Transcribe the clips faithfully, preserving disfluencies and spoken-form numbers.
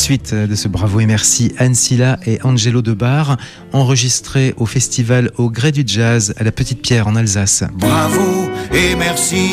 suite de ce Bravo et merci, Anne Silla et Angelo Debar, enregistré au festival Au Gré du Jazz à la Petite Pierre en Alsace. Bravo et merci.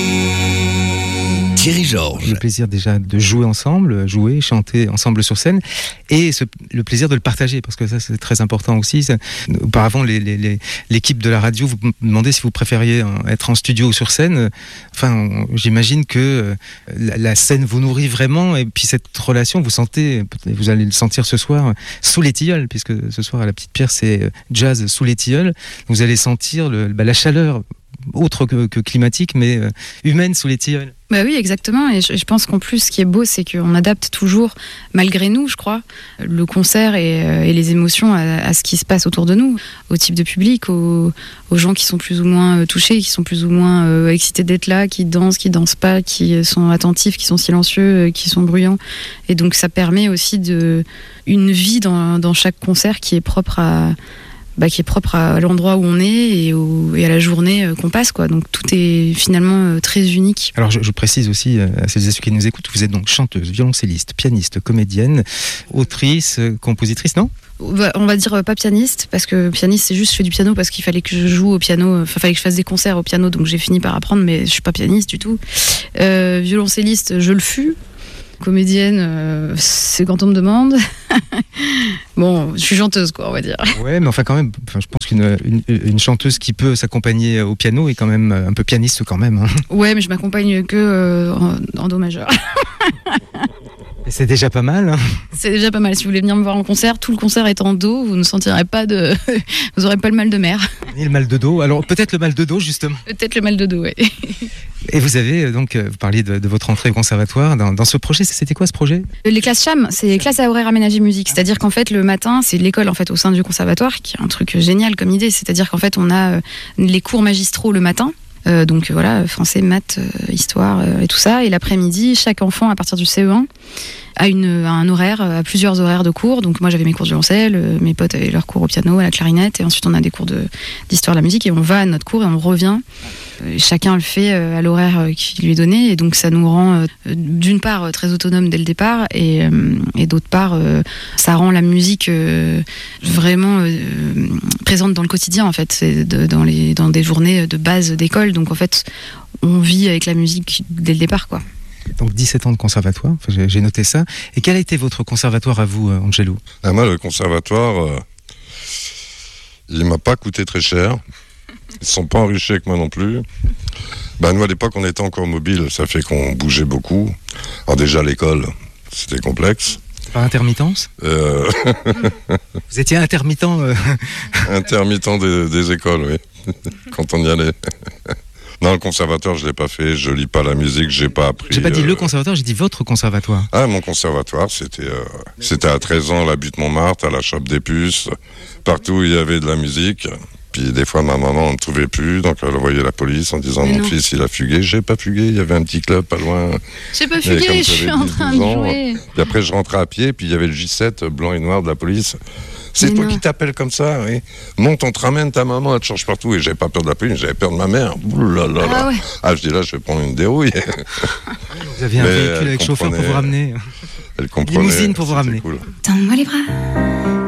Thierry Georges. Le plaisir déjà de jouer ensemble, jouer, chanter ensemble sur scène, et ce, le plaisir de le partager, parce que ça c'est très important aussi. Ça, auparavant, les, les, les, l'équipe de la radio vous demandait si vous préfériez être en studio ou sur scène. Enfin, j'imagine que la, la scène vous nourrit vraiment, et puis cette relation, vous sentez, vous allez le sentir ce soir sous les tilleuls, puisque ce soir à la Petite Pierre c'est jazz sous les tilleuls. Vous allez sentir le, bah, la chaleur autre que, que climatique, mais euh, humaine sous les tilleuls. Bah oui, exactement. Et je, je pense qu'en plus, ce qui est beau, c'est qu'on adapte toujours, malgré nous, je crois, le concert et, euh, et les émotions à, à ce qui se passe autour de nous, au type de public, aux, aux gens qui sont plus ou moins euh, touchés, qui sont plus ou moins euh, excités d'être là, qui dansent, qui dansent pas, qui sont attentifs, qui sont silencieux, euh, qui sont bruyants. Et donc, ça permet aussi de, une vie dans, dans chaque concert qui est propre à... Bah, qui est propre à l'endroit où on est et, au, et à la journée qu'on passe, quoi. Donc tout est finalement très unique. Alors je, je précise aussi à celles et ceux qui nous écoutent, vous êtes donc chanteuse, violoncelliste, pianiste, comédienne, autrice, compositrice, non ? On va dire pas pianiste, parce que pianiste c'est juste je fais du piano parce qu'il fallait que je joue au piano, enfin fallait que je fasse des concerts au piano, donc j'ai fini par apprendre, mais je suis pas pianiste du tout. Euh, violoncelliste, je le fus. Comédienne, euh, c'est quand on me demande. Bon, je suis chanteuse, quoi, on va dire. Ouais, mais enfin quand même, enfin, je pense qu'une une, une chanteuse qui peut s'accompagner au piano est quand même un peu pianiste quand même. Hein. Ouais, mais je m'accompagne que euh, en, en do majeur. Et c'est déjà pas mal. Hein. C'est déjà pas mal. Si vous voulez venir me voir en concert, tout le concert est en do, vous ne sentirez pas de, vous aurez pas le mal de mer. Et le mal de dos. Alors peut-être le mal de dos justement. Peut-être le mal de dos, ouais. Et vous avez donc, vous parliez de, de votre entrée au conservatoire. Dans, dans ce projet, c'était quoi ce projet ? Les classes CHAM, c'est les classes à horaire aménagé musique. C'est-à-dire qu'en fait, le matin, c'est l'école en fait au sein du conservatoire, qui est un truc génial comme idée. C'est-à-dire qu'en fait, on a les cours magistraux le matin. Euh, donc voilà, français, maths, euh, histoire euh, et tout ça. Et l'après-midi, chaque enfant à partir du C E un a, une, a un horaire, a plusieurs horaires de cours. Donc moi j'avais mes cours de violoncelle, euh, mes potes avaient leurs cours au piano, à la clarinette, et ensuite on a des cours de, d'histoire de la musique et on va à notre cours et on revient. Euh, chacun le fait euh, à l'horaire euh, qui lui est donné, et donc ça nous rend euh, d'une part euh, très autonome dès le départ, et, euh, et d'autre part euh, ça rend la musique euh, vraiment euh, présente dans le quotidien en fait. C'est de, dans, les, dans des journées de base d'école. Donc en fait, on vit avec la musique dès le départ, quoi. Donc dix-sept ans de conservatoire, enfin, j'ai, j'ai noté ça. Et quel a été votre conservatoire à vous, Angelo ? Ah, moi, le conservatoire, euh, il m'a pas coûté très cher. Ils sont pas enrichis avec moi non plus. Ben, nous, à l'époque, on était encore mobile. Ça fait qu'on bougeait beaucoup. Alors déjà, l'école, c'était complexe. Par intermittence ? euh... Vous étiez intermittent euh... Intermittent des, des écoles, oui. Quand on y allait. Non, le conservatoire, je l'ai pas fait. Je lis pas la musique, j'ai pas appris. J'ai pas dit euh... le conservatoire, j'ai dit votre conservatoire. Ah, mon conservatoire, c'était, euh... c'était à treize ans, la butte Montmartre, à la Chope des Puces. Partout où il y avait de la musique. Puis des fois, ma maman ne trouvait plus, donc elle envoyait la police en disant mon fils, il a fugué. J'ai pas fugué, il y avait un petit club pas loin. J'ai pas fugué, je suis en train de ans, jouer. Puis après, je rentrais à pied, puis il y avait le J sept blanc et noir de la police. C'est Mais toi non. qui t'appelles comme ça, oui. Monte, on te ramène ta maman, elle te change partout. Et j'avais pas peur de la police, j'avais peur de ma mère. Ouh là là là. Ah ouais. Ah, je dis là, je vais prendre une dérouille. Vous aviez un Mais véhicule elle avec chauffeur pour vous ramener. Elle comprenait. Limousine pour vous c'était ramener. Cool. Tends-moi les bras.